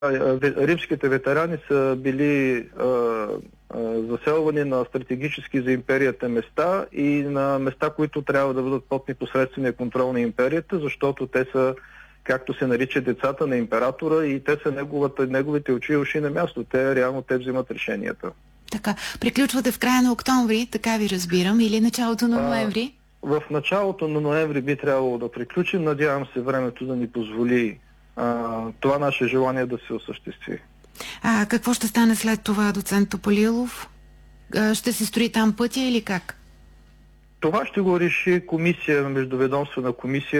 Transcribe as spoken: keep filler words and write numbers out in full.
римските ветерани са били а, а, заселвани на стратегически за империята места и на места, които трябва да бъдат под непосредствения контрол на империята, защото те са, както се нарича, децата на императора и те са неговата, неговите очи и уши на място. Те реално те взимат решенията. Така, приключвате в края на октомври, така ви разбирам, или началото на ноември? А, в началото на ноември би трябвало да приключим. Надявам се времето да ни позволи а, това наше желание да се осъществи. А какво ще стане след това, доцент Тополилов? А, ще се строи там пътя или как? Това ще го реши комисия, междуведомствена комисия,